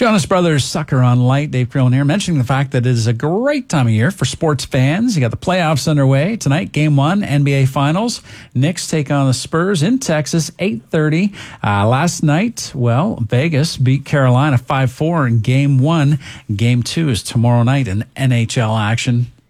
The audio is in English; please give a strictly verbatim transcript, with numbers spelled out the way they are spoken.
Jonas Brothers Sucker on Light. Dave Crillon here, mentioning the fact that it is a great time of year for sports fans. You got the playoffs underway tonight. Game one, N B A Finals. Knicks take on the Spurs in Texas, eight thirty. Uh, last night, well, Vegas beat Carolina five four in Game one. Game two is tomorrow night in N H L action.